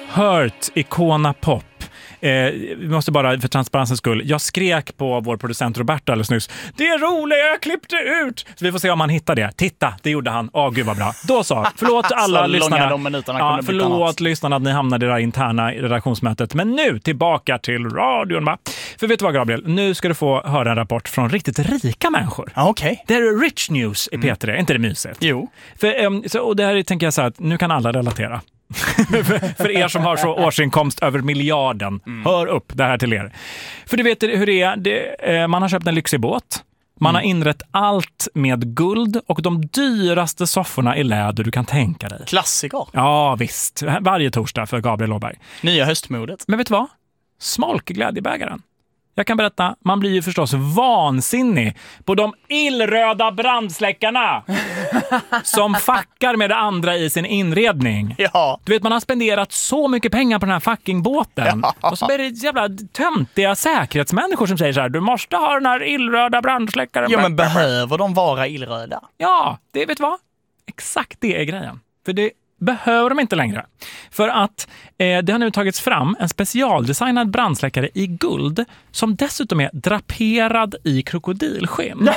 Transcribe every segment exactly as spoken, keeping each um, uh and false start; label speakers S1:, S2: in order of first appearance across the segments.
S1: Hurt, Icona Pop. Eh, vi måste bara för transparensens skull. Jag skrek på vår producent Roberto alldeles nyss. Det är roligt, jag klippte ut. Så vi får se om han hittar det. Titta, det gjorde han. Åh, gud vad bra. Då så. Förlåt alla lyssnarna. Ja, förlåt lyssnarna att ni hamnade i det där interna redaktionsmötet. Men nu tillbaka till radion, va? För vet du vad, Gabriel? Nu ska du få höra en rapport från riktigt rika människor.
S2: Ah, okej. Okay.
S1: Det är rich news i P tre. Mm. Inte det mysigt?
S2: Jo.
S1: För, um, så, och det här tänker jag så här att nu kan alla relatera. för, för er som har så årsinkomst över miljarden, mm. hör upp det här till er. För du vet hur det är, det, eh, man har köpt en lyxig båt. Man mm. har inrett allt med guld och de dyraste sofforna i läder du kan tänka dig.
S2: Klassiker.
S1: Ja, visst. Varje torsdag för Gabriel Åberg.
S2: Nya höstmodet.
S1: Men vet du vad? Smolk glädjebägaren. Jag kan berätta, man blir ju förstås vansinnig på de illröda brandsläckarna som fuckar med det andra i sin inredning.
S2: Ja.
S1: Du vet, man har spenderat så mycket pengar på den här fucking båten. Ja. Och så blir det jävla töntiga säkerhetsmänniskor som säger så här: du måste ha den här illröda brandsläckaren.
S2: Ja, men behöver de vara illröda?
S1: Ja, det vet vad? Exakt det är grejen. För det behöver de inte längre. För att eh, det har nu tagits fram en specialdesignad brandsläckare i guld som dessutom är draperad i krokodilskinn.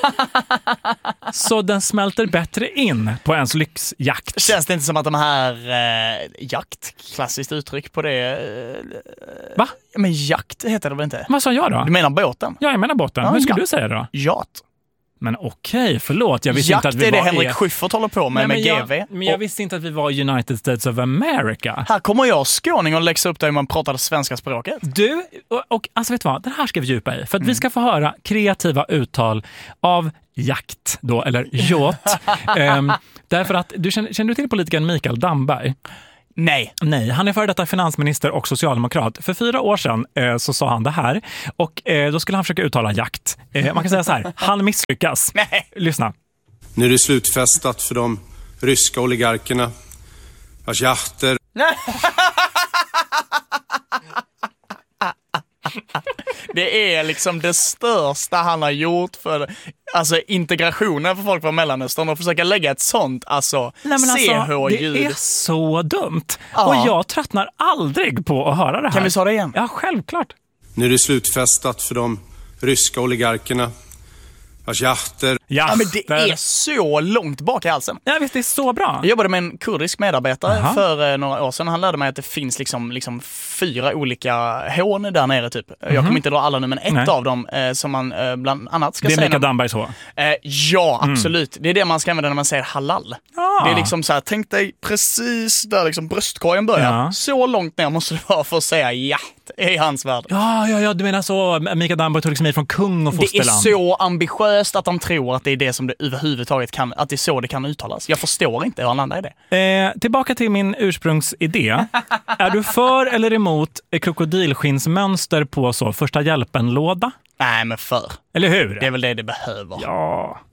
S1: Så den smälter bättre in på ens lyxjakt.
S2: Känns det inte som att de här eh, jakt, klassiskt uttryck på det... Eh,
S1: Va?
S2: Men jakt heter det väl inte?
S1: Vad sa jag då?
S2: Du menar båten?
S1: Ja, jag menar båten.
S2: Ja,
S1: Hur ska
S2: ja.
S1: du säga då?
S2: Jat.
S1: Men okej, förlåt. Jag visste
S2: jakt
S1: inte att vi
S2: är det
S1: var
S2: Henrik
S1: i...
S2: Schyffert håller på med. Nej, med
S1: jag,
S2: G V.
S1: Men jag och... visste inte att vi var United States of America.
S2: Här kommer jag skåning och läxa upp där man pratar det svenska språket.
S1: Du, och, och alltså vet du vad? Den här ska vi djupa i. För att mm. vi ska få höra kreativa uttal av jakt då, eller yacht. um, därför att, du känner, känner du till politikern Mikael Damberg?
S2: Nej.
S1: Nej, han är före detta finansminister och socialdemokrat. För fyra år sedan eh, så sa han det här. Och eh, då skulle han försöka uttala jakt. Eh, man kan säga så här, han misslyckas.
S2: Nej.
S1: Lyssna.
S3: Nu är det slutfestat för de ryska oligarkerna vars jakter...
S2: Det är liksom det största han har gjort för alltså integrationen för folk från Mellanöstern och försöka lägga ett sånt alltså C H-ljud.
S1: Det är så dumt.
S2: Ja.
S1: Och jag tröttnar aldrig på att höra det här.
S2: Kan vi ta det igen?
S1: Ja, självklart.
S3: Nu är det slutfestat för de ryska oligarkerna vars jakter...
S2: Ja, men det är så långt bak i halsen.
S1: Ja, visst, det är så bra.
S2: Jag jobbade med en kurdisk medarbetare
S1: Aha.
S2: för eh, några år sedan. Han lärde mig att det finns liksom, liksom fyra olika hån där nere typ. Mm-hmm. Jag kommer inte dra alla nu, men ett Nej. av dem eh, som man eh, bland annat ska
S1: säga... Det är
S2: säga...
S1: Mikael Damberg så?
S2: Eh, ja, absolut. Mm. Det är det man ska använda när man säger halal. Ah. Det är liksom så här, tänk dig precis där liksom bröstkorgen börjar. Ja. Så långt ner måste det vara för att säga ja i hans värld.
S1: Ja, ja, ja, du menar så. Mikael Damberg tog liksom hit från kung och fosterland.
S2: Det är så ambitiöst att han tror att det är det som det överhuvudtaget kan, att det är så det kan uttalas. Jag förstår inte hur han landar i det.
S1: Eh, tillbaka till min ursprungsidé. Är du för eller emot krokodilskinnsmönster på så första hjälpen-låda?
S2: Nej, men för.
S1: Eller hur?
S2: Det är väl det det behöver.
S1: Ja.